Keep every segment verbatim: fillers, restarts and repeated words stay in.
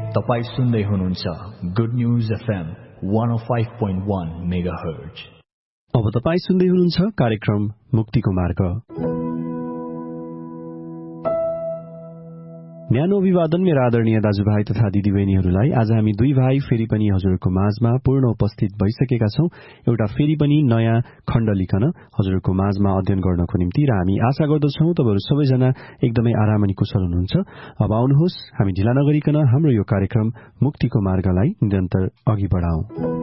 तपाई सुन्दै हुनुहुन्छ good news FM one oh five point one megahertz. अब तपाई सुन्दै हुनुहुन्छ कार्यक्रम मुक्तिको मार्ग। न्यानो अभिवादन मेरा आदरणीय दाजुभाइ तथा दिदीबहिनीहरूलाई। आज हामी दुई भाइ फेरि पनि हजुरको माझमा पूर्ण उपस्थित भइसकेका छौं, एउटा फेरि पनि नयाँ खण्ड लिकन हजुरको माझमा अध्ययन गर्नको निम्ति। र हामी आशा गर्दछौं तपाईहरु सबैजना एकदमै आराम अनि कुशल हुनुहुन्छ। अब आउनुहोस् हामी ढिला नगरिकन हाम्रो यो कार्यक्रम मुक्तिको मार्गलाई निरन्तर अघि बढाउँ।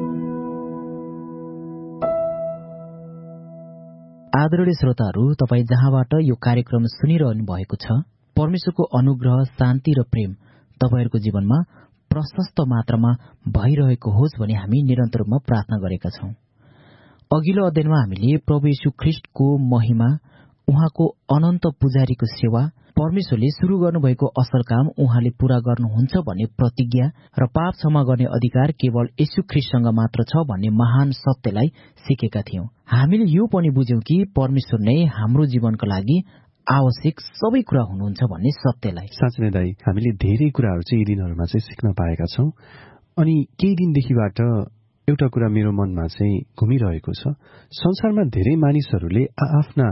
आदरणीय श्रोताहरू, तपाई जहाँबाट यो कार्यक्रम सुनिरहनु भएको छ, परमेश्वरको अनुग्रह, शान्ति र प्रेम तपाईहरुको जीवनमा प्रशस्त मात्रामा भइरहेको होस् भनी हामी निरन्तर रूपमा प्रार्थना गरेका छौं। अघिल्लो अध्ययनमा हामीले प्रभु येशू ख्रीष्टको महिमा, उहाँको अनन्त पुजारीको सेवा, परमेश्वरले शुरू गर्नुभएको असल काम उहाँले पूरा गर्नुहुन्छ भन्ने प्रतिज्ञा र पाप क्षमा गर्ने अधिकार केवल येशू ख्रीष्टसँग मात्र छ भन्ने महान सत्यलाई सिकेका थियौं। हामीले यो पनि बुझ्यौं कि परमेश्वर नै हाम्रो जीवनको लागि आवश्यक सबै कुरा हुनुहुन्छ भन्ने सत्यलाई। साँच्चै नै दाइ, हामीले धेरै कुराहरू चाहिँ यी दिनहरूमा चाहिँ सिक्न पाएका छौं। अनि केही दिनदेखिबाट एउटा कुरा मेरो मनमा चाहिँ घुमिरहेको छ। संसारमा धेरै मानिसहरूले आआफ्ना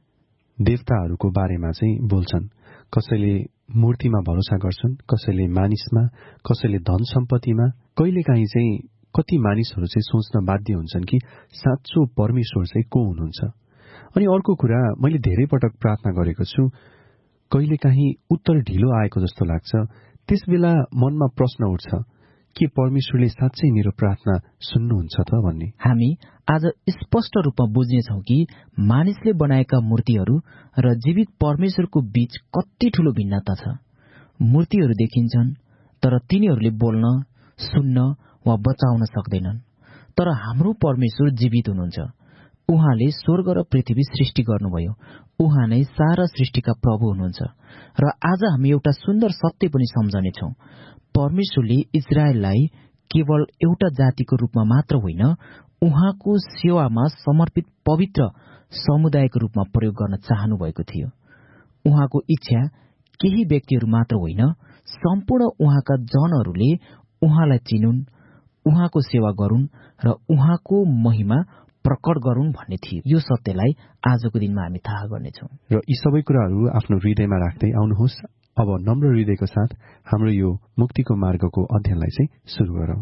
देवताहरूको बारेमा चाहिँ बोल्छन्। कसैले मूर्तिमा भरोसा गर्छन्, कसैले मानिसमा, कसैले धन सम्पत्तिमा। कहिलेकाहीँ चाहिँ कति मानिसहरू चाहिँ सोच्न बाध्य हुन्छन् कि साँचो परमेश्वर चाहिँ को हुनुहुन्छ। अनि अर्को कुरा, मैले धेरै पटक प्रार्थना गरेको छु, कहिलेकाहीँ उत्तर ढिलो आएको जस्तो लाग्छ। त्यस बेला मनमा प्रश्न उठ्छ के परमेश्वरले साँच्चै मेरो प्रार्थना सुन्नुहुन्छ त भन्ने। हामी आज स्पष्ट रूपमा बुझ्नेछौं कि मानिसले बनाएका मूर्तिहरू र जीवित परमेश्वरको बीच कति ठूलो भिन्नता छ। मूर्तिहरू देखिन्छन् तर तिनीहरूले बोल्न, सुन्न वा बचाउन सक्दैनन्। तर हाम्रो परमेश्वर जीवित हुनुहुन्छ। उहाँले स्वर्ग र पृथ्वी सृष्टि गर्नुभयो। उहाँ नै सारा सृष्टिका प्रभु हुनुहुन्छ। र आज हामी एउटा सुन्दर सत्य पनि सम्झनेछौं। परमेश्वरले इजरायललाई केवल एउटा जातिको रूपमा मात्र होइन, उहाँको सेवामा समर्पित पवित्र समुदायको रूपमा प्रयोग गर्न चाहनु भएको थियो। उहाँको इच्छा केही व्यक्तिहरू मात्र होइन, सम्पूर्ण उहाँका जनहरूले उहाँलाई चिनुन्, उहाँको सेवा गरून् र उहाँको महिमा प्रकट गरून् भन्ने थियो। यो सत्यलाई आजको दिनमा हामी थाहा गर्नेछौँ। र यी सबै कुराहरू आफ्नो हृदयमा राख्दै आउनुहोस्, अब नम्र हृदयको साथ हाम्रो यो मुक्तिको मार्गको अध्ययनलाई चाहिँ सुरु गरौँ।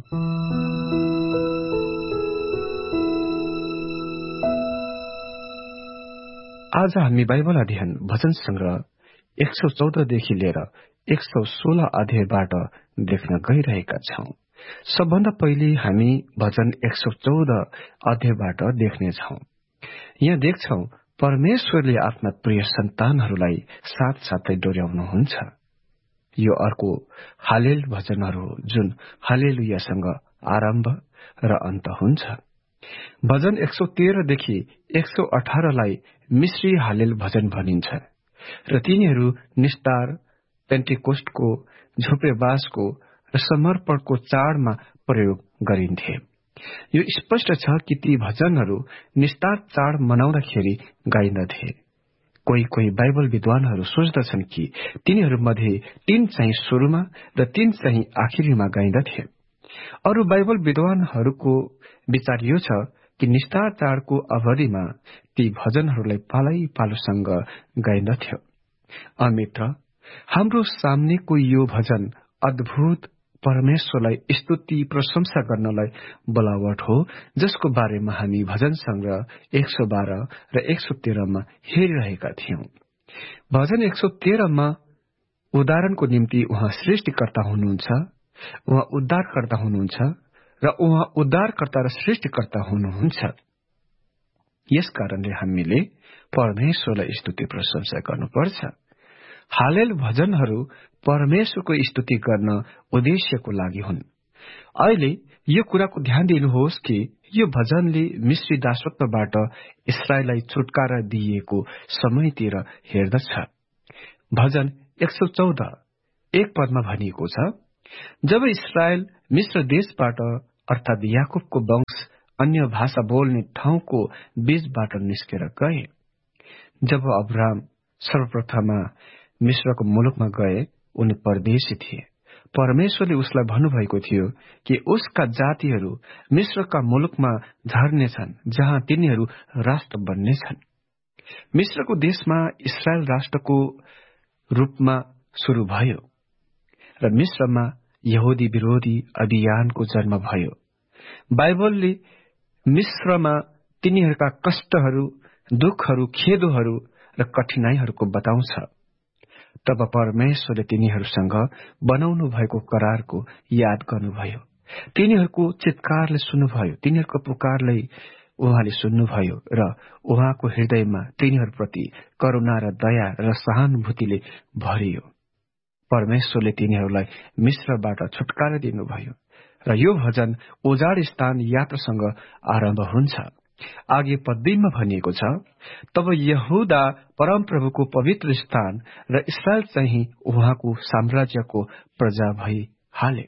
आज हामी बाइबल अध्ययन भजन संग्रह एक सौ चौधदेखि लिएर एक सौ सोह्र अध्यायबाट देख्न गइरहेका छौं। सबभन्दा पहिले हामी भजन एक सौ चौध अध्यायबाट देख्नेछौं। यहाँ देख्छौं परमेश्वरले आफ्ना प्रिय सन्तानहरूलाई साथसाथै डोर्याउनुहुन्छ। यो अर्को हालेल भजनहरू जुन हालेलुयासँग आरम्भ र अन्त हुन्छ। भजन एक सौ तेह्रदेखि एक सौ अठारलाई मिश्री हालेल भजन भनिन्छ र तिनीहरू निस्तार, पेन्टेकोस्टको, झोपेबासको र समर्पणको चाडमा प्रयोग गरिन्थे। यो स्पष्ट छ कि ती भजनहरू निस्तार चाड मनाउँदाखेरि गाइन्दथे। कोही कोही बाइबल विद्वानहरू सोच्दछन् कि तिनीहरूमध्ये तीन चाहिँ सुरुमा र तीन चाहिँ आखिरीमा गाइन्दथे। अरू बाइबल विद्वानहरूको विचार यो छ कि निस्तार चाडको अवधिमा ती भजनहरूलाई पालै पालोसँग गाइन्दथ्यो। अमित्र, हाम्रो सामनेको यो भजन अद्भुत परमेश्वरलाई स्तुति प्रशंसा गर्नलाई बोलावट हो, जसको बारेमा हामी भजन संग्रह एक सौ बाह्र र एक सौ तेह्रमा हेरिरहेका थियौं। भजन एक सौ तेह्रमा उदाहरणको निम्ति उहाँ सृष्टिकर्ता हुनुहुन्छ, उहाँ उद्धारकर्ता हुनुहुन्छ र उहाँ उद्धारकर्ता र सृष्टिकर्ता हुनुहुन्छ। यस कारणले हामीले परमेश्वरलाई स्तुति प्रशंसा गर्नुपर्छ। हालेल भजनहरू परमेश्वरको स्तुति गर्न उद्देश्यको लागि हुन्। अहिले यो कुराको ध्यान दिनुहोस् कि यो भजनले मिश्री दासत्वबाट इस्राएललाई छुटकारा दिइएको समयतिर हेर्दछ। भजन एक सौ चौध एक पदमा भनिएको छ, जब इस्राएल मिश्र देशबाट अर्थात याकुबको वंश अन्य भाषा बोल्ने ठाउँको बीचबाट निस्केर गए। जब अब्राम सर्वप्रथम मिश्रको मुलुकमा गए, उनी परदेशी थिए। परमेश्वरले उसलाई भन्नुभएको थियो कि उसका जातिहरू मिश्रका मुलुकमा झर्नेछन्, जहाँ तिनीहरू राष्ट्र बन्नेछन्। मिश्रको देशमा इस्रायल राष्ट्रको रूपमा शुरू भयो र मिश्रमा यहुदी विरोधी अभियानको जन्म भयो। बाइबलले मिश्रमा तिनीहरूका कष्टहरू, दुःखहरू, खेदोहरू र कठिनाईहरूको बताउँछ। तब परमेश्वरले तिनीहरूसँग बनाउनु भएको करारको याद गर्नुभयो। तिनीहरूको चित्कारले सुन्नुभयो, तिनीहरूको पुकारले उहाँले सुन्नुभयो र उहाँको हृदयमा तिनीहरूप्रति करुणा र दया र सहानुभूतिले भरियो। परमेश्वरले तिनीहरूलाई मिश्रबाट छुटकारा दिनुभयो र यो भजन उजाड स्थान यात्रासँग आरम्भ हुन्छ। आगे पद दुईमा भनिएको छ, तब यहूदा परमप्रभुको पवित्र स्थान र इस्रायल चाहिँ उहाँको साम्राज्यको प्रजा भई हाले।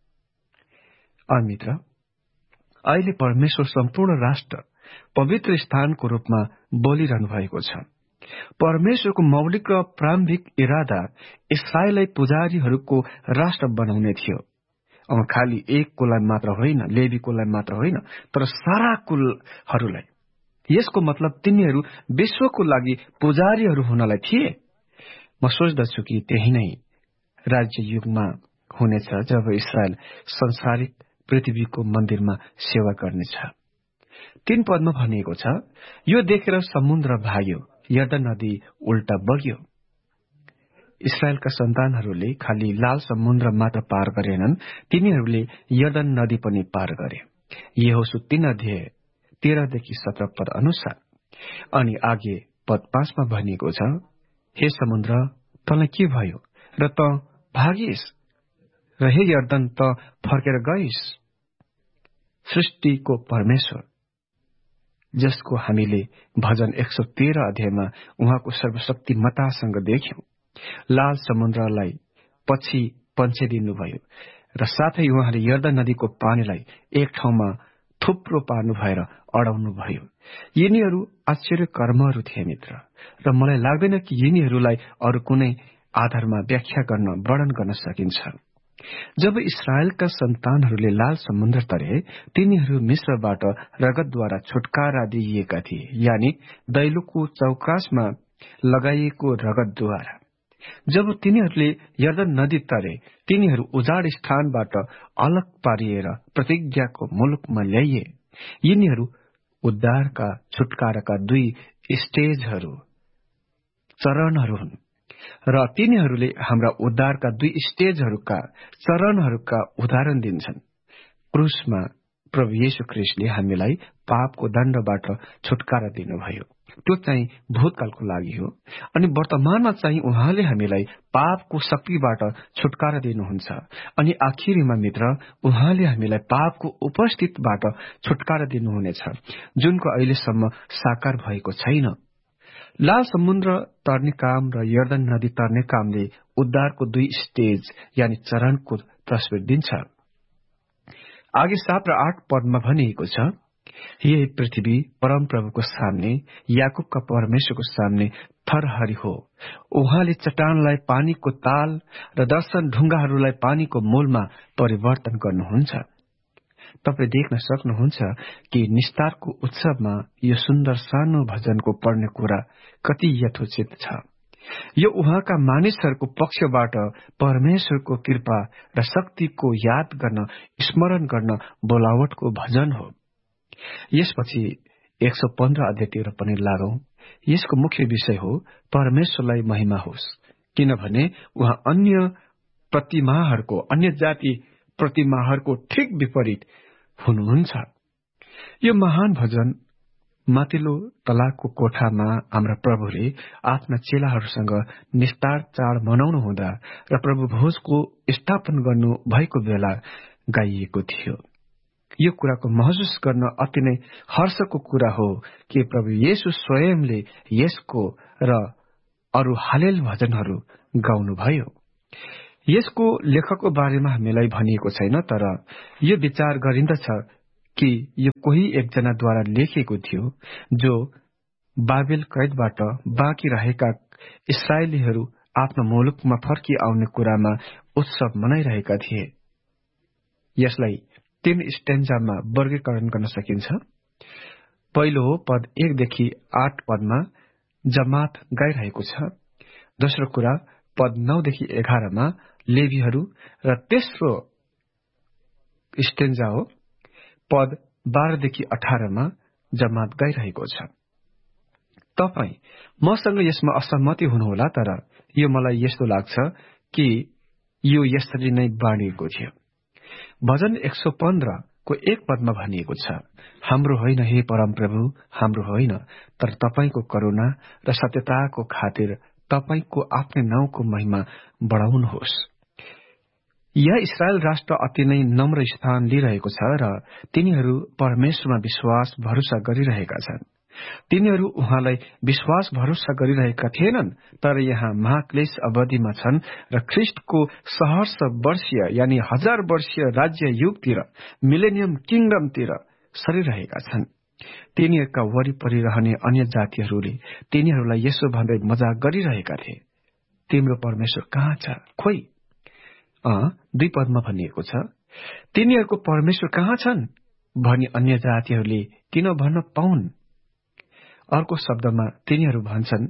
मित्र, अहिले परमेश्वर सम्पूर्ण राष्ट्र पवित्र स्थानको रूपमा बोलिरहनु भएको छ। परमेश्वरको मौलिक र प्रारम्भिक इरादा इस्राएललाई पुजारीहरूको राष्ट्र बनाउने थियो। अब खालि एक कुललाई मात्र होइन, लेवी कुललाई मात्र होइन, तर सारा कुलहरूलाई। यसको मतलब तिनीहरू विश्वको लागि पुजारीहरू हुनलाई थिए। म सोच्दछु कि त्यही नै राज्य युगमा हुनेछ, जब इस्राएल संसारिक पृथ्वीको मन्दिरमा सेवा गर्नेछ। तीन पदमा भनिएको छ, यो देखेर समुद्र भाग्यो, यर्दन नदी उल्टा बग्यो। इस्राएलका सन्तानहरूले खालि लाल समुद्र मात्र पार गरेनन्, तिनीहरूले यर्दन नदी पनि पार गरे। यहोशू तीन अध्याय तेह्रदेखि सत्र पद अनुसार। अनि आगे पद पाँचमा भनिएको छ, हे समुद्र, तँलाई के भयो र त भागिस, र हे यर्दन, त फर्केर गइस। सृष्टिको परमेश्वर, जसको हामीले भजन एक सौ तेह्र अध्यायमा उहाँको सर्वशक्तिमतासँग देख्यौं, लाल समुद्रलाई पछि पन्छेदिनुभयो र साथै उहाँले यर्दन नदीको पानीलाई एक ठाउँमा थुप्रो पार्नु भएर अडाउनु भयो। यिनीहरू आश्चर्य कर्महरू थिए मित्र, र मलाई लाग्दैन कि यिनीहरूलाई अरू कुनै आधारमा व्याख्या गर्न, वर्णन गर्न सकिन्छ। जब इस्राएलका सन्तानहरूले लाल समुद्र तरे, तिनीहरू मिश्रबाट रगतद्वारा छुटकारा दिइएका थिए, यानि दैलोको चौकासमा लगाइएको रगतद्वारा। जब तिनीहरूले यर्दन नदी तरे, तिनीहरू उजाड स्थानबाट अलग पारिएर प्रतिज्ञाको मुलुकमा ल्याइए। यिनीहरू उद्धारका, छुटकाराका दुई स्टेजहरू, चरणहरू हुन्, र तिनीहरूले हाम्रा उद्धारका दुई स्टेजहरूका, चरणहरूका उदाहरण दिन्छन्। क्रुसमा प्रभु येशू ख्रीष्टले हामीलाई पापको दण्डबाट छुटकारा दिनुभयो, त्यो चाहिँ भूतकालको लागि हो। अनि वर्तमानमा चाहिँ उहाँले हामीलाई पापको शक्तिबाट छुटकारा दिनुहुन्छ। अनि आखिरीमा मित्र, उहाँले हामीलाई पापको उपस्थितबाट छुटकारा दिनुहुनेछ, जुनको अहिलेसम्म साकार भएको छैन। लाल समुद्र तर्ने काम र यर्दन नदी तर्ने कामले उद्धारको दुई स्टेज यानि चरणको तस्बिर दिन्छ। आगे सात र आठ पदमा भनिएको छ, यही पृथ्वी परमप्रभुको सामने, याकूबका परमेश्वरको सामने थरहरी हो। उहाँले चट्टानलाई पानीको ताल र दर्शन ढुङ्गाहरूलाई पानीको मूलमा परिवर्तन गर्नुहुन्छ। तपाईँ देख्न सक्नुहुन्छ कि निस्तारको उत्सवमा यो सुन्दर सानो भजनको पढ्ने कुरा कति यथोचित छ। यो उहाँका मानिसहरूको पक्षबाट परमेश्वरको कृपा र शक्तिको याद गर्न, स्मरण गर्न बोलावटको भजन हो। यसपछि एक सौ पन्ध्र अध्यायतिर पनि लागौं। यसको मुख्य विषय हो परमेश्वरलाई महिमा होस्, किनभने उहाँ अन्य प्रतिमाहरूको, अन्य जाति प्रतिमाहरूको ठिक विपरीत हुनुहुन्छ। यो महान भजन माथिल्लो तलाको कोठामा हाम्रा प्रभुले आफ्ना चेलाहरूसँग निस्तार चाड मनाउनु हुँदा र प्रभु भोजको स्थापन गर्नु भएको बेला गाइएको थियो। यो कुराको महसुस गर्न अति नै हर्षको कुरा हो कि प्रभु येशू स्वयंले यसको र अरू हालेल भजनहरू गाउनुभयो। यसको लेखकको बारेमा हामीलाई भनिएको छैन, तर यो विचार गरिन्दछ कि यो कोही एकजनाद्वारा लेखिएको थियो, जो बाबेल कैदबाट बाँकी रहेका इस्राएलीहरू आफ्नो मुलुकमा फर्की आउने कुरामा उत्सव मनाइरहेका थिए। यसलाई तीन स्टेन्जामा वर्गीकरण गर्न सकिन्छ। पहिलो पद एकदेखि आठ पदमा जमात गाइरहेको छ। दोस्रो कुरा पद नौदेखि एघारमा लेवीहरू र तेस्रो स्टेन्जा हो पद बाह्रदेखि अठारमा जमात गाइरहेको छ। तपाईँ मसँग यसमा असहमति हुनुहोला, तर यो मलाई यस्तो लाग्छ कि यो यसरी नै बाँडिएको थियो। भजन एक सौ पन्ध्रको एक पदमा भनिएको छ, हाम्रो होइन हे परमप्रभु, हाम्रो होइन, तर तपाईको करुणा र सत्यताको खातिर तपाईको आफ्नै नाउँको महिमा बढाउनुहोस्। यहाँ इस्रायल राष्ट्र अति नै नम्र स्थान लिइरहेको छ र तिनीहरू परमेश्वरमा विश्वास भरोसा गरिरहेका छन्। तिनीहरू उहाँलाई विश्वास भरोसा गरिरहेका थिएनन्, तर यहाँ महाक्लेश अवधिमा छन् र ख्रिस्टको सहर्ष वर्षीय यानि हजार वर्षीय राज्य युगतिर मिलेनियम किङडमतिर सरिरहेका छन्। तिनीहरूका वरिपरि रहने अन्य जातिहरूले तिनीहरूलाई यसो भन्दै मजाक गरिरहेका थिए, तिम्रो परमेश्वर कहाँ छ? खोइ अँ दुई पदमा भनिएको छ, तिनीहरूको परमेश्वर कहाँ छन् भनी अन्य जातिहरूले किन भन्न पाउन्? अर्को शब्दमा तिनीहरू भन्छन्,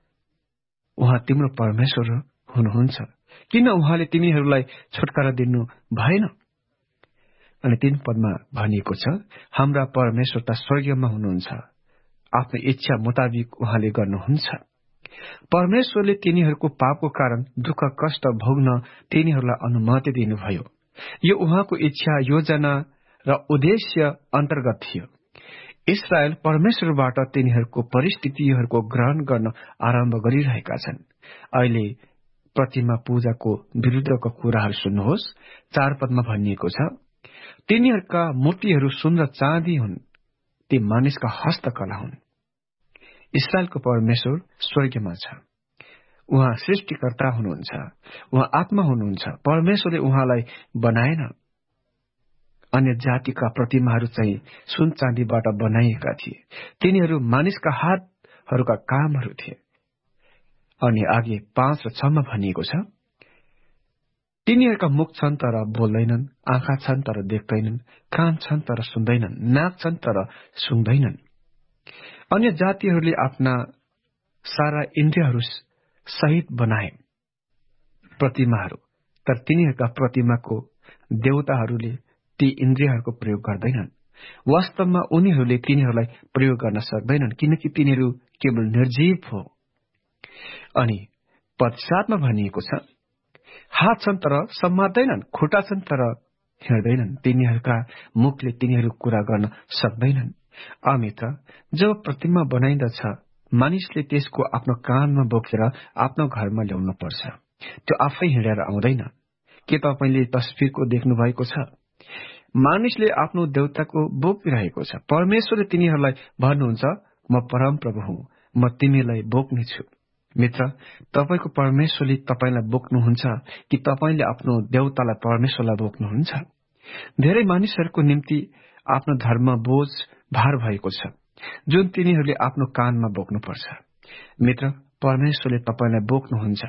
उहाँ तिम्रो परमेश्वर हुनुहुन्छ, किन उहाँले तिनीहरूलाई छुटकारा दिनु भएन? अनि तीन पदमा भनिएको छ, हाम्रा परमेश्वर त स्वर्गमा हुनुहुन्छ, आफ्नो इच्छा मुताबिक उहाँले गर्नुहुन्छ। परमेश्वरले तिनीहरूको पापको कारण दुःख कष्ट भोग्न तिनीहरूलाई अनुमति दिनुभयो। यो उहाँको इच्छा योजना र उद्देश्य अन्तर्गत थियो। इस्रायल परमेश्वरबाट तिनीहरूको परिस्थितिहरूको ग्रहण गर्न आरम्भ गरिरहेका छन्। अहिले प्रतिमा पूजाको विरुद्धको कुराहरू सुन्नुहोस्। चार पदमा भनिएको छ, तिनीहरूका मूर्तिहरू सुन र चाँदी हुन्, ती मानिसका हस्तकला हुन्। इस्रायलको परमेश्वर स्वर्गमा छ, उहाँ सृष्टिकर्ता हुनुहुन्छ, उहाँ आत्मा हुनुहुन्छ। परमेश्वरले उहाँलाई बनाएन। अन्य जातिका प्रतिमाहरू चाहिँ सुन चाँदीबाट बनाइएका थिए, तिनीहरू मानिसका हातहरूका कामहरू थिए। अनि आगे पाँच र छमा भनिएको छ, तिनीहरूका मुख छन् तर बोल्दैनन्, आँखा छन् तर देख्दैनन्, कान छन् तर सुन्दैनन्, नाक छन् तर सुन्दैनन्। अन्य जातिहरूले आफ्ना सारा इन्द्रियहरू सहित बनाए प्रतिमाहरू, तर तिनीहरूका प्रतिमाको देवताहरूले ती इन्द्रियहरूको प्रयोग गर्दैनन्। वास्तवमा उनीहरूले तिनीहरूलाई प्रयोग गर्न सक्दैनन्, किनकि तिनीहरू केवल निर्जीव हो। अनि पद सातमा भनिएको छ, हात छन् तर समात्दैनन्, खुट्टा छन् तर हिँड्दैनन्, तिनीहरूका मुखले तिनीहरू कुरा गर्न सक्दैनन्। अमित्र, जब प्रतिमा बनाइन्दछ, मानिसले त्यसको आफ्नो कानमा बोकेर आफ्नो घरमा ल्याउनु पर्छ। त्यो आफै हिँडेर आउँदैन। के तपाईँले तस्बिरको देख्नु भएको छ? मानिसले आफ्नो देवताको बोकिरहेको छ। परमेश्वरले तिनीहरूलाई भन्नुहुन्छ, म परमप्रभु हुँ, म तिमीलाई बोक्नेछु। मित्र, तपाईको परमेश्वरले तपाईलाई बोक्नुहुन्छ कि तपाईले आफ्नो देवतालाई परमेश्वरलाई बोक्नुहुन्छ? धेरै मानिसहरूको निम्ति आफ्नो धर्म बोझ भार भएको छ, जुन तिनीहरूले आफ्नो कानमा बोक्नुपर्छ। मित्र, परमेश्वरले तपाईलाई बोक्नुहुन्छ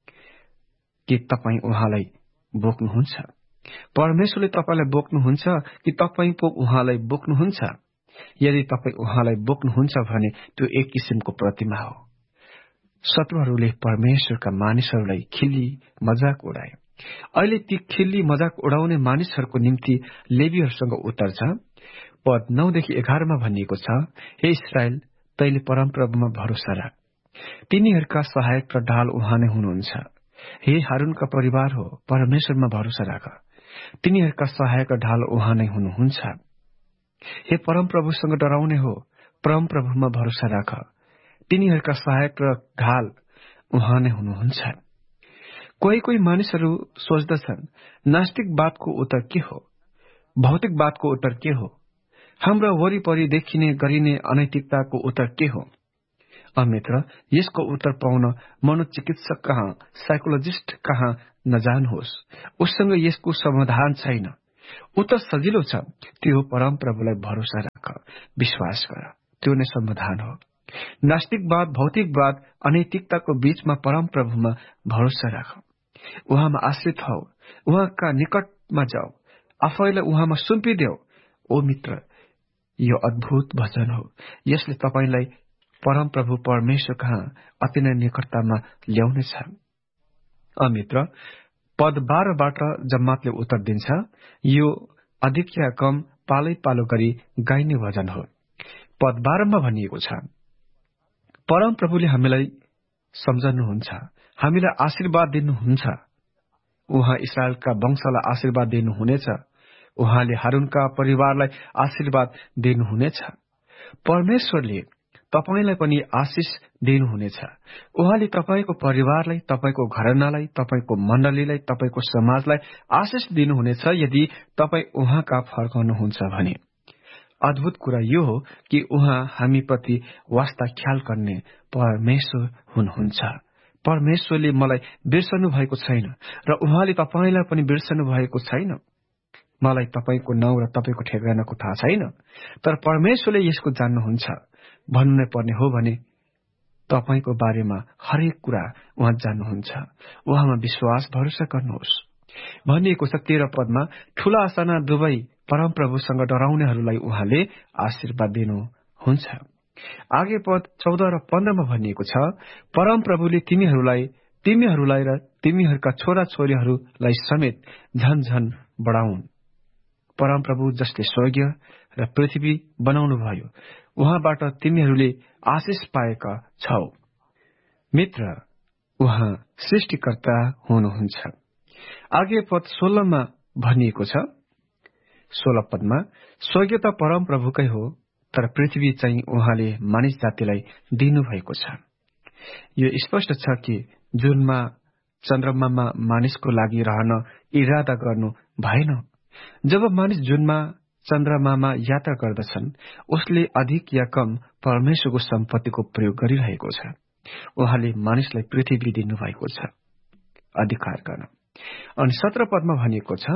कि तपाईँ उहाँलाई बोक्नुहुन्छ? परमेश्वरले तपाईलाई बोक्नुहुन्छ कि तपाईँ पो उहाँलाई बोक्नुहुन्छ? यदि तपाईँ उहाँलाई बोक्नुहुन्छ भने त्यो एक किसिमको प्रतिमा हो। शत्रुहरूले परमेश्वरका मानिसहरूलाई खिल्ली मजाक उडाए। अहिले ती खिल्ली मजाक उडाउने मानिसहरूको निम्ति लेवीहरूसँग उत्तर छ। पद नौदेखि एघारमा भनिएको छ, हे इस्रायल, तैले परमप्रभुमा भरोसा राख, तिनीहरूका सहायक र ढाल उहाँ नै हुनुहुन्छ। हे हारूनका परिवार हो, परमेश्वरमा भरोसा राख, तिनीहरूका सहायक र ढाल उहाँ नै हुनुहुन्छ। हे परमप्रभुसँग डराउने हो, परमप्रभुमा भरोसा राख, तिनीहरूका सहायक र ढाल उहाँ नै हुनुहुन्छ। कोही कोही मानिसहरू सोच्दछन्, नास्तिकवादको उत्तर के हो? भौतिकवादको उत्तर के हो? हाम्रा वरिपरि देखिने गरिने अनैतिकताको उत्तर के हो? अमित्र, यसको उत्तर पाउन मनोचिकित्सक कहाँ, साइकोलोजिस्ट कहाँ नजानुहोस्। उसँग यसको समाधान छैन। उत्तर सजिलो छ, त्यो परमप्रभुलाई भरोसा राख, विश्वास गर, त्यो नै समाधान हो। नास्तिकवाद, भौतिकवाद, अनैतिकताको बीचमा परमप्रभुमा भरोसा राख। उहाँमा आश्रित हौ, उहाँका निकटमा जाऊ, आफैलाई उहाँमा सुम्पिदेऊ। ओ मित्र, यो अद्भुत वचन हो। यसले तपाईलाई परमप्रभु परमेश्वर कहाँ अति नै निकटतामा ल्याउनेछ। अमित्र, पद बाह्रबाट जम्मातले उत्तर दिन्छ, यो अधिक या कम पालै पालो गरी गाइने भजन हो। पद बाह्रमा भनिएको छ, परमप्रभुले हामीलाई सम्झनुहुन्छ, हामीलाई आशीर्वाद दिनुहुन्छ। उहाँ इस्राएलका वंशलाई आशीर्वाद दिनुहुनेछ। उहाँले हारूनका परिवारलाई आशीर्वाद दिनुहुनेछ। परमेश्वरले तपाईलाई पनि आशिष दिनुहुनेछ। उहाँले तपाईको परिवारलाई, तपाईको घरनालाई, तपाईको मण्डलीलाई, तपाईको समाजलाई आशिष दिनुहुनेछ यदि तपाई उहाँका फर्कनुहुन्छ भने। अद्भुत कुरा यो हो कि उहाँ हामीप्रति वास्ता ख्याल गर्ने परमेश्वर हुनुहुन्छ। परमेश्वरले मलाई बिर्सनु भएको छैन र उहाँले तपाईलाई पनि बिर्सनु भएको छैन। मलाई तपाईको नाउँ र तपाईको ठेगानाको थाहा छैन, तर परमेश्वरले यसको जान्नुहुन्छ। भन्नु नै पर्ने हो भने तपाईको बारेमा हरेक कुरा उहाँ जान्नुहुन्छ। उहाँमा विश्वास भरोसा गर्नुहोस्। भनिएको छ तेह्र पदमा, ठूला साना दुवै परमप्रभुसँग डराउनेहरूलाई उहाँले आशीर्वाद दिनुहुन्छ। आगे पद चौध र पन्ध्रमा भनिएको छ, परमप्रभुले तिमीहरूलाई तिमीहरूलाई र तिमीहरूका छोरा छोरीहरूलाई समेत झन झन बढाउन्। परमप्रभु जसले स्वर्ग र पृथ्वी बनाउनु भयो, उहाँबाट तिमीहरूले आशिष पाएका छौ। मित्र, उहाँ सृष्टिकर्ता हुनुहुन्छ। आगे पद सोह्रमा भनिएको छ, सोह्र पदमा, स्वर्ग त परमप्रभुकै हो, तर पृथ्वी चाहिँ उहाँले मानिस जातिलाई दिनुभएको छ। यो स्पष्ट छ कि जुनमा चन्द्रमामा मानिसको लागि रहन इरादा गर्नु भएन। जब मानिस जुनमा चन्द्रमामा यात्रा गर्दछन्, उसले अधिक या कम परमेश्वरको सम्पत्तिको प्रयोग गरिरहेको छ। उहाँले मानिसलाई पृथ्वी दिनुभएको छ अधिकार गर्न। अनि सत्र पदमा भनिएको छ,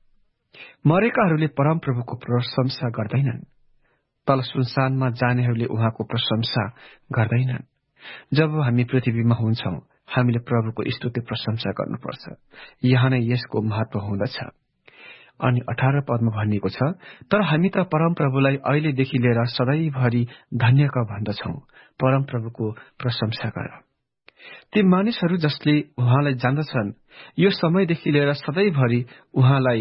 मरेकाहरूले परमप्रभुको प्रशंसा गर्दैनन्, तल सुनसानमा जानेहरूले उहाँको प्रशंसा गर्दैनन्। जब हामी पृथ्वीमा हुन्छौं, हामीले प्रभुको स्तुति प्रशंसा गर्नुपर्छ। यहाँ नै यसको महत्व हुँदछ। अनि अठार पदमा भनिएको छ, तर हामी त परमप्रभुलाई अहिलेदेखि लिएर सधैँभरि धन्यका भन्दछौ। परमप्रभुको प्रशंसा गर। ती मानिसहरू जसले उहाँलाई जान्दछन्, यो समयदेखि लिएर सधैँभरि उहाँलाई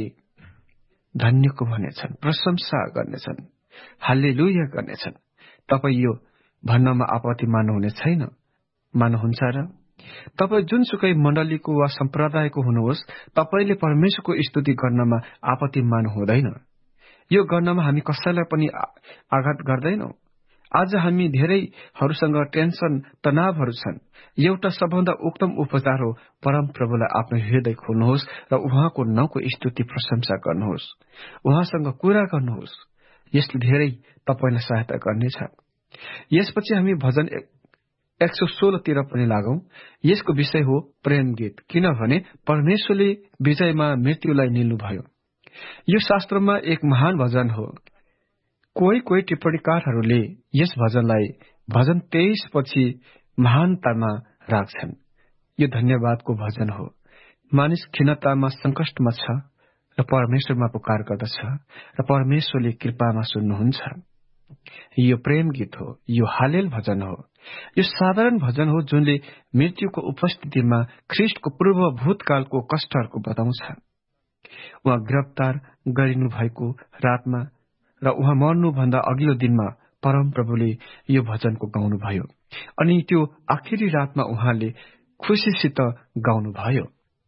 धन्यको भनेछन्, प्रशंसा गर्नेछन्, हालेलुया गर्नेछन्। तपाई यो भन्नमा आपत्ति मान्नुहुने छैन, मान्नुहुन्छ र? तपाई जुनसुकै मण्डलीको वा सम्प्रदायको हुनुहोस्, तपाईले परमेश्वरको स्तुति गर्नमा आपत्ति मान्नु हुँदैन। यो गर्नमा हामी कसैलाई पनि आघात गर्दैनौ। आज हामी धेरैहरूसँग टेन्सन, तनावहरू छन्। एउटा सबभन्दा उत्तम उपचार हो परमप्रभुलाई आफ्नो हृदय खोल्नुहोस् र उहाँको नाउँको स्तुति प्रशंसा गर्नुहोस्। उहाँसँग कुरा गर्नुहोस्। यसले धेरै तपाईलाई सहायता गर्नेछ। यसपछि हामी भजन एक सौ सोह्रतिर पनि लागौं। यसको विषय हो प्रेम गीत, किनभने परमेश्वरले विजयमा मृत्युलाई निल्नुभयो। यो शास्त्रमा एक महान भजन हो। कोही कोही टिप्पणीकारहरूले यस भजनलाई भजन तेइस पछि महानतामा राख्छन्। यो धन्यवादको भजन हो। मानिस खिन्नतामा संकष्टमा छ र परमेश्वरमा पुकार गर्दछ र परमेश्वरले कृपामा सुन्नुहुन्छ। यो प्रेम गीत हो। यो हालेल भजन हो। यो साधारण भजन हो जुनले मृत्युको उपस्थितिमा ख्रिस्टको पूर्व भूतकालको कष्टहरूको बताउँछ। उहाँ गिरफ्तार गरिनु भएको रातमा र उहाँ मर्नुभन्दा अघिल्लो दिनमा परमप्रभुले यो भजनको गाउनुभयो। अनि त्यो आखिरी रातमा उहाँले खुशीसित गाउनुभयो।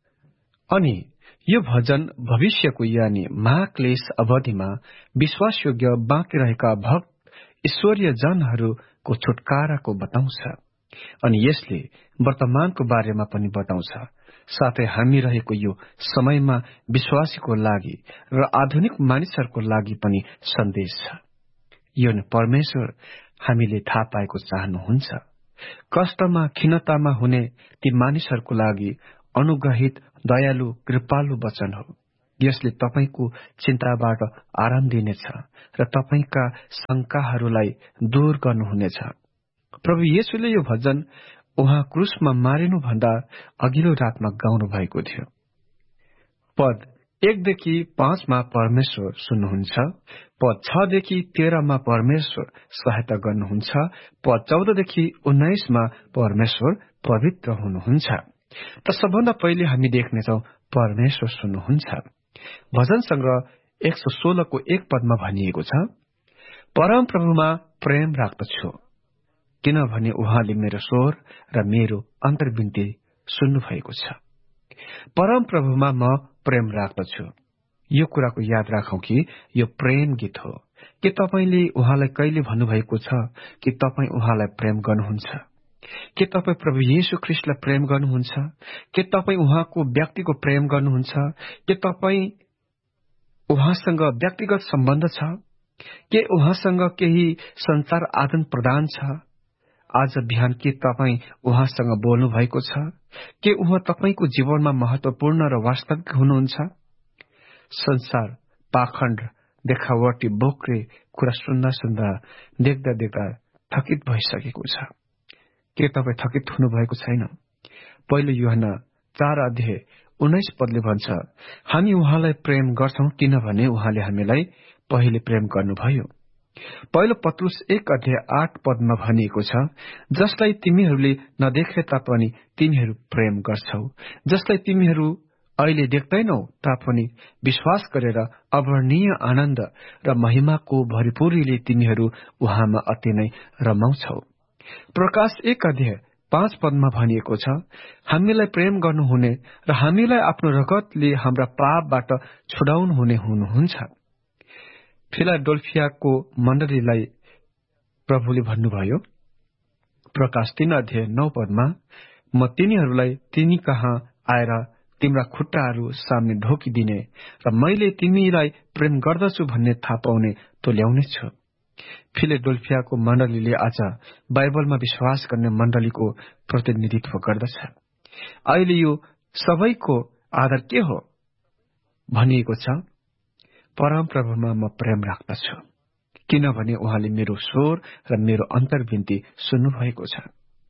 अनि यो भजन भविष्यको यानि महाक्लेश अवधिमा विश्वासयोग्य बाँकी रहेका भक्त ईश्वरीय जनहरूको छुटकाराको बताउँछ। अनि यसले वर्तमानको बारेमा पनि बताउँछ। साथै हामी रहेको यो समयमा विश्वासीको लागि र आधुनिक मानिसहरूको लागि पनि सन्देश छ। यो परमेश्वर हामीले थाहा पाएको चाहनुहुन्छ। कष्टमा, खिन्नतामा हुने ती मानिसहरूको लागि अनुग्रहित, दयालु, कृपालु वचन हो। यसले तपाईको चिन्ताबाट आराम दिनेछ र तपाईका शंकाहरूलाई दूर गर्नुहुनेछ। प्रभु येशूले यो भजन उहाँ क्रुसमा मारिनु भन्दा अघिल्लो रातमा गाउनु भएको थियो। पद एकदेखि पाँचमा परमेश्वर सुन्नुहुन्छ, पद छदेखि तेह्रमा परमेश्वर सहायता गर्नुहुन्छ, पद चौधदेखि उन्नाइसमा परमेश्वर पवित्र हुनुहुन्छ। त सबभन्दा पहिले हामी देख्नेछौ परमेश्वर सुन्नुहुन्छ। भजन संग्रह एक सौ सोह्रको एक पदमा भनिएको छ, परम प्रभुमा प्रेम राख्दछु किनभने उहाँले मेरो स्वर र मेरो अन्तर्विन्ती सुन्नु भएको छ। परम प्रभुमा म प्रेम राख्दछु। यो कुराको याद राखौं कि यो प्रेम गीत हो। के तपाईले उहाँलाई कहिले भन्नुभएको छ कि तपाई उहाँलाई प्रेम गर्नुहुन्छ? के तपाई प्रभु येशू ख्रीष्टलाई प्रेम गर्नुहुन्छ? के तपाई उहाँको व्यक्तिको प्रेम गर्नुहुन्छ? के तपाई उहाँसँग व्यक्तिगत सम्बन्ध छ? के उहाँसँग केही संसार आदान प्रदान छ? आज बिहान के तपाई उहाँसँग बोल्नु भएको छ? के उहाँ तपाईको जीवनमा महत्वपूर्ण र वास्तविक हुनुहुन्छ? संसार पाखण्ड देखावटी बोक्रे कुरा सुन्दा सुन्दा देख्दा देख्दा थकित भइसकेको छ। के तपाई थकित हुनुभएको छैन? पहिलो यूहन्ना चार अध्याय उन्नाइस पदले भन्छ, हामी उहाँलाई प्रेम गर्छौं किनभने उहाँले हामीलाई पहिले प्रेम गर्नुभयो। पहिलो पत्रुस एक अध्याय आठ पदमा भनिएको छ, जसलाई तिमीहरूले नदेखे तापनि तिमीहरू प्रेम गर्छौ, जसलाई तिमीहरू अहिले देख्दैनौ तापनि विश्वास गरेर अवर्णीय आनन्द र महिमाको भरिपूरीले तिमीहरू उहाँमा अति नै रमाउँछौ। प्रकाश एक अध्याय पाँच पदमा भनिएको छ, हामीलाई प्रेम गर्नुहुने र हामीलाई आफ्नो रगतले हाम्रा पापबाट छुडाउनु हुने हुनुहुन्छ। फिलाडेल्फियाको मण्डलीलाई प्रभुले भन्नुभयो, प्रकाश तीन अध्याय नौ पदमा, म तिनीहरूलाई तिनी कहाँ आएर तिम्रा खुट्टाहरू सामने ढोकिदिने र मैले तिमीलाई प्रेम गर्दछु भन्ने थाहा पाउने तो ल्याउने छु। फिलाडेल्फियाको मण्डलीले आज बाइबलमा विश्वास गर्ने मण्डलीको प्रतिनिधित्व गर्दछ। अहिले यो सबैको आधार के हो भनिएको छ, परम प्रभुमा म प्रेम राख्दछु किनभने उहाँले मेरो स्वर र मेरो अन्तर्विन्ती सुन्नुभएको छ।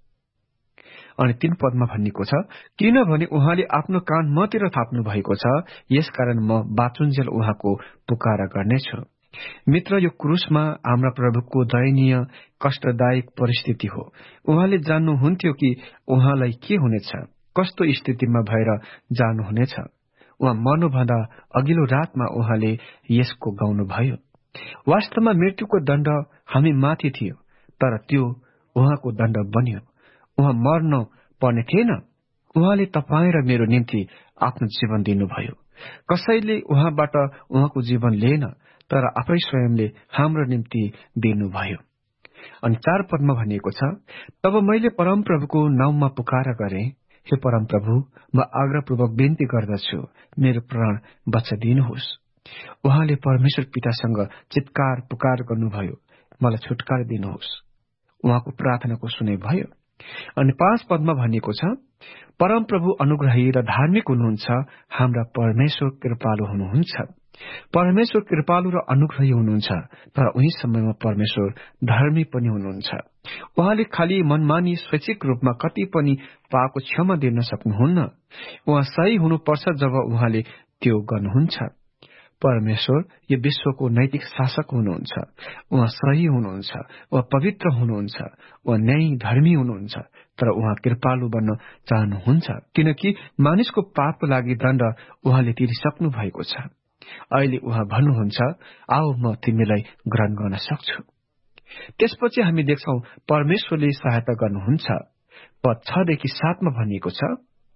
अनि तीन पदमा भनिएको छ, किनभने उहाँले आफ्नो कान मतिर थाप्नु भएको छ, यसकारण म बाचुन्जेल उहाँको पुकारा गर्नेछु। मित्र, यो क्रुसमा हाम्रा प्रभुको दयनीय कष्टदायक परिस्थिति हो। उहाँले जान्नुहुन्थ्यो कि उहाँलाई के हुनेछ, कस्तो स्थितिमा भएर जानुहुनेछ। उहाँ मर्नुभन्दा अघिल्लो रातमा उहाँले यसको गाउनुभयो। वास्तवमा मृत्युको दण्ड हामी माथि थियो, तर त्यो उहाँको दण्ड बन्यो। उहाँ मर्न पर्ने थिएन, उहाँले तपाईँ र मेरो निम्ति आफ्नो जीवन दिनुभयो। कसैले उहाँबाट उहाँको जीवन लिएन, तर आफै स्वयंले हाम्रो निम्ति दिनुभयो। अनि चार पदमा भनिएको छ, तब मैले परम प्रभुको नाउँमा पुकारा गरे, हे परम प्रभु, म आग्रहपूर्वक बिन्ती गर्दछु, मेरो प्राण बचाइदिनुहोस्। उहाँले परमेश्वर पितासँग चित्कार पुकार गर्नुभयो, मलाई छुटकारा दिनुहोस्। उहाँको प्रार्थनाको सुने भयो। अनि पाँच पदमा भनिएको छ, परम प्रभु अनुग्रही र धार्मिक हुनुहुन्छ, हाम्रा परमेश्वर कृपालु हुनुहुन्छ। परमेश्वर कृपालु र अनुग्रही हुनुहुन्छ, तर उही समयमा परमेश्वर धर्मी पनि हुनुहुन्छ। उहाँले खालि मनमानी स्वैच्छिक रूपमा कति पनि पापको क्षमा दिन सक्नुहुन्न। उहाँ सही हुनुपर्छ जब उहाँले त्यो गर्नुहुन्छ। परमेश्वर यो विश्वको नैतिक शासक हुनुहुन्छ। उहाँ सही हुनुहुन्छ, उहाँ पवित्र हुनुहुन्छ, उहाँ न्यायी धर्मी हुनुहुन्छ, तर उहाँ कृपालु बन्न चाहनुहुन्छ, किनकि मानिसको पापको लागि दण्ड उहाँले तिरिसक्नु भएको छ। अहिले उहाँ भन्नुहुन्छ, आओ म तिमीलाई ग्रहण गर्न सक्छु। त्यसपछि हामी देख्छौं परमेश्वरले सहायता गर्नुहुन्छ। पद छदेखि सातमा भनिएको छ,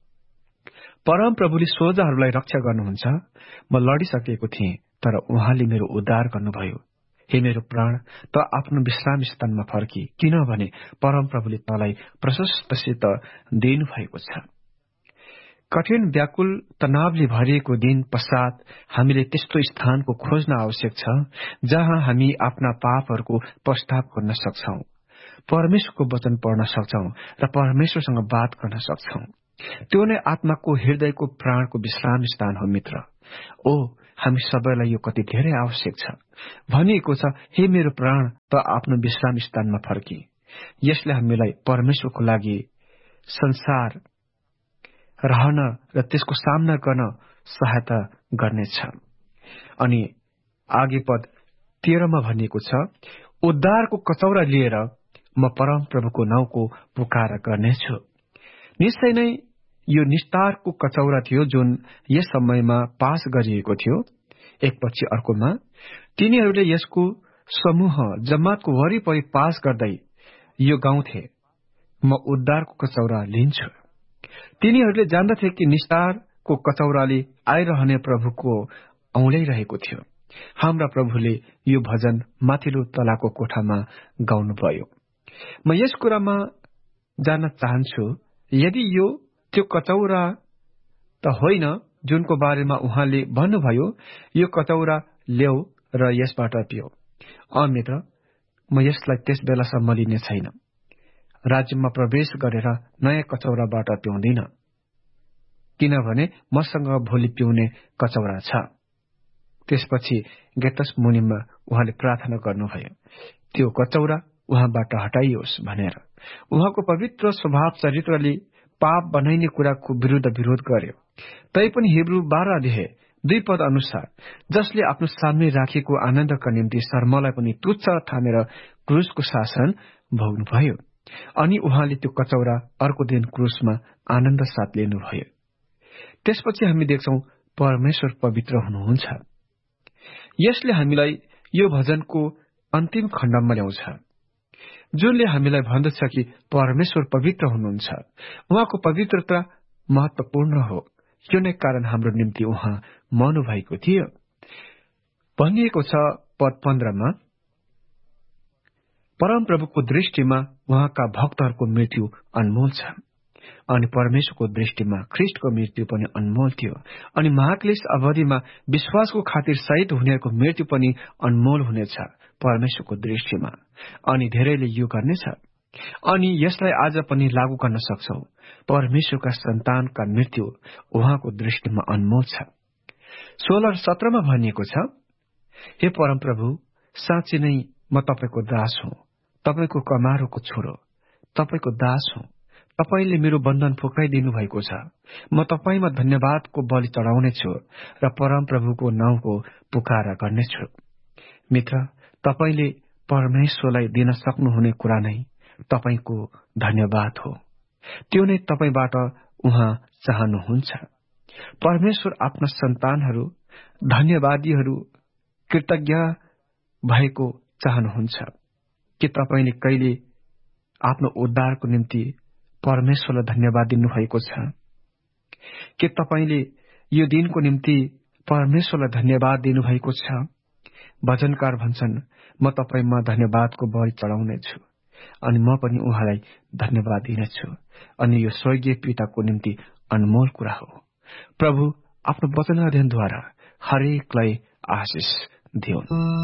परम प्रभुले सोझाहरूलाई रक्षा गर्नुहुन्छ। म लडिसकेको थिएँ, तर उहाँले मेरो उद्धार गर्नुभयो। हे मेरो प्राण, त आफ्नो विश्राम स्थानमा फर्की, किनभने परम प्रभुले तँलाई प्रशस्तसित दिनु भएको छ। कठिन व्याकुल तनावले भरिएको दिन पश्चात हामीले त्यस्तो स्थानको खोज्न आवश्यक छ जहाँ हामी आफ्ना पापहरूको पश्चाताप गर्न सक्छौं, परमेश्वरको वचन पढ्न सक्छौं र परमेश्वरसँग बात गर्न सक्छौं। त्यो नै आत्माको हृदयको प्राणको विश्राम स्थान हो। मित्र, ओ हामी सबैलाई यो कति धेरै आवश्यक छ। भनिएको छ, हे मेरो प्राण, त आफ्नो विश्राम स्थानमा फर्की। यसले हामीलाई परमेश्वरको लागि संसार रहन र त्यसको सामना गर्न सहायता गर्नेछ। अनि आगे पद तेह्रमा भनिएको छ, उद्धारको कचौरा लिएर म परम प्रभुको नाउँको पुकार गर्नेछु। निश्चय नै यो निस्तारको कचौरा थियो जुन यस समयमा पास गरिएको थियो। एकपछि अर्कोमा तिनीहरूले यसको समूह जमातको वरिपरि पास गर्दै यो गाउँथे, म उद्धारको कचौरा लिन्छु। तिनीहरूले जान्दथे कि निस्तारको कचौराले आइरहने प्रभुको औल्याइरहेको थियो। हाम्रा प्रभुले यो भजन माथिल्लो तलाको कोठामा गाउनुभयो। म यस कुरामा जान्न चाहन्छु, यदि यो त्यो कचौरा त होइन जुनको बारेमा उहाँले भन्नुभयो, यो कचौरा ल्याऊ र यसबाट पियो, अन्यथा म यसलाई त्यस बेलासम्म लिने छैन। राज्यमा प्रवेश गरेर नयाँ कचौराबाट पिउँदिन, किनभने मसँग भोलि पिउने कचौरा छ। त्यसपछि गेतसमुनीमा उहाँले प्रार्थना गर्नुभयो, त्यो कचौरा उहाँबाट हटाइयोस् भनेर। उहाँको पवित्र स्वभाव चरित्रले पाप बनाइने कुराको विरुद्ध विरोध गर्यो। तैपनि हिब्रू बाह्र अध्याय दुई पद अनुसार जसले आफ्नो सामने राखेको आनन्दका निम्ति शर्मलाई पनि तुच्छ ठानेर क्रुसको शासन भोग्नुभयो, अनि उहाँले त्यो कचौरा अर्को दिन क्रुसमा आनन्द साथ लिनुभयो। त्यसपछि हामी देख्छौं परमेश्वर पवित्र हुनुहुन्छ। यसले हामीलाई यो भजनको अन्तिम खण्डमा ल्याउँछ, जुनले हामीलाई भन्दछ कि परमेश्वर पवित्र हुनुहुन्छ। उहाँको पवित्रता महत्वपूर्ण हो। यो नै कारण हाम्रो निम्ति उहाँ मर्नु भएको थियो। भनिएको छ पद पन्ध्रमा, परमप्रभुको दृष्टिमा उहाँका भक्तहरूको मृत्यु अनमोल छ, अनि परमेश्वरको दृष्टिमा ख्रिस्टको मृत्यु पनि अनमोल थियो। अनि महाक्लेश अवधिमा विश्वासको खातिर शहीद हुनेहरूको मृत्यु पनि अनमोल हुनेछ परमेश्वरको दृष्टिमा। अनि धेरैले यो गर्नेछ। अनि यसलाई आज पनि लागू गर्न सक्छौ। परमेश्वरका सन्तानका मृत्यु उहाँको दृष्टिमा अनमोल छ। सोह्र र सत्रमा भनिएको छ, हे परमप्रभु, साँच्चै नै म तपाईको दास हुँ, तपाईको कमारोको छोरो, तपाईको दास हुँ। तपाईले मेरो बन्धन फुकाइदिनु भएको छ। म तपाईमा धन्यवादको बलि चढाउनेछु र परमप्रभुको नाउँको पुकारा गर्नेछु। मित्र, तपाईले परमेश्वरलाई दिन सक्नुहुने कुरा नै तपाईको धन्यवाद हो। त्यो नै तपाईबाट उहाँ चाहनुहुन्छ। परमेश्वर आफ्ना सन्तानहरू धन्यवादीहरू कृतज्ञ भएको चाहनुहुन्छ। के तपाईले कहिले आफ्नो उद्धारको निम्ति परमेश्वरलाई धन्यवाद दिनुभएको छ? के तपाईले यो दिनको निम्ति परमेश्वरलाई धन्यवाद दिनुभएको छ? भजनकार भन्छन्, म तपाईमा धन्यवादको बलि चढाउनेछु अनि म पनि उहाँलाई धन्यवाद दिनेछु। अनि यो स्वर्गीय पिताको निम्ति अनमोल कुरा हो। प्रभु आफ्नो वचन अध्ययनद्वारा हरेकलाई आशिष दिउन्।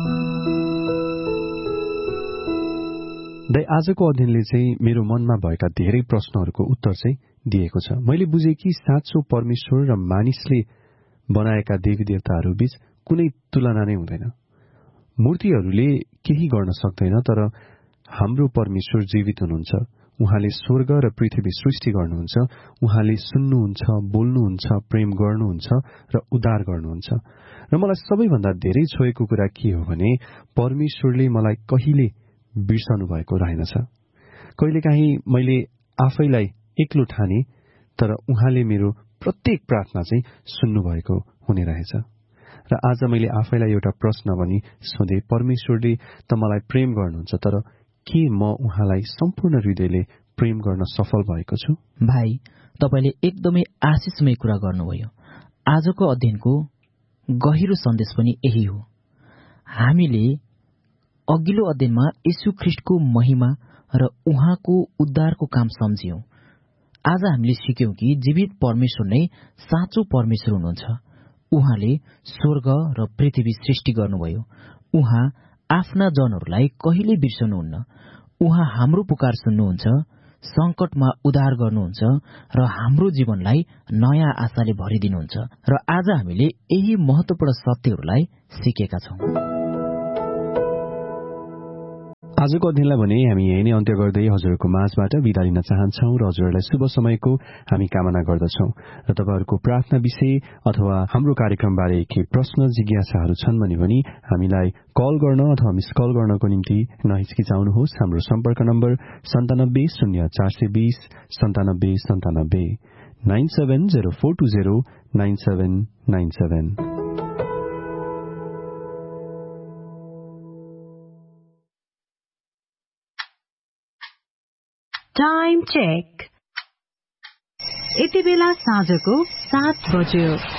दाइ, आजको अध्ययनले चाहिँ मेरो मनमा भएका धेरै प्रश्नहरूको उत्तर चाहिँ दिएको छ। मैले बुझेँ कि साँचो परमेश्वर र मानिसले बनाएका देवी देवताहरू बीच कुनै तुलना नै हुँदैन। मूर्तिहरूले केही गर्न सक्दैन, तर हाम्रो परमेश्वर जीवित हुनुहुन्छ। उहाँले स्वर्ग र पृथ्वी सृष्टि गर्नुहुन्छ। उहाँले सुन्नुहुन्छ, बोल्नुहुन्छ, प्रेम गर्नुहुन्छ र उद्धार गर्नुहुन्छ। र मलाई सबैभन्दा धेरै छोएको कुरा के हो भने परमेश्वरले मलाई कहिले बिर्सनु भएको रहेनछ। कहिलेकाहीँ मैले आफैलाई एक्लो ठाने, तर उहाँले मेरो प्रत्येक प्रार्थना चाहिँ सुन्नुभएको हुने रहेछ। र आज मैले आफैलाई एउटा प्रश्न पनि सोधेँ, परमेश्वरले त मलाई प्रेम गर्नुहुन्छ, तर के म उहाँलाई सम्पूर्ण हृदयले प्रेम गर्न सफल भएको छु? भाइ, तपाईले एकदमै आशिषमय कुरा गर्नुभयो। आजको अध्ययनको गहिरो सन्देश पनि यही हो। हामीले अघिल्लो अध्ययनमा यीशु ख्रिस्टको महिमा र उहाँको उद्धारको काम सम्झ्यौं। आज हामीले सिक्यौं कि जीवित परमेश्वर नै साँचो परमेश्वर हुनुहुन्छ। उहाँले स्वर्ग र पृथ्वी सृष्टि गर्नुभयो। उहाँ आफ्ना जनहरूलाई कहिले बिर्सनुहुन्न। उहाँ हाम्रो पुकार सुन्नुहुन्छ, संकटमा उद्धार गर्नुहुन्छ र हाम्रो जीवनलाई नयाँ आशाले भरिदिनुहुन्छ। र आज हामीले यही महत्वपूर्ण सत्यहरूलाई सिकेका छौं। आजको अध्ययनलाई भने हामी यही नै अन्त्य गर्दै हजुरहरूको माझबाट बिदा लिन चाहन्छौं र हजुरहरूलाई शुभ समयको हामी कामना गर्दछौं र तपाईहरूको प्रार्थना विषय अथवा हाम्रो कार्यक्रमबारे के प्रश्न जिज्ञासाहरू छन् भने पनि हामीलाई कल गर्न अथवा मिस कल गर्नको निम्ति नहिचकिचाउनुहोस्। हाम्रो सम्पर्क नम्बर सन्तानब्बे शून्य चार सय बीस सन्तानब्बे सन्तानब्बे nine seven zero four two zero nine seven nine seven. Time check. यति बेला साँझको सात बज्यो।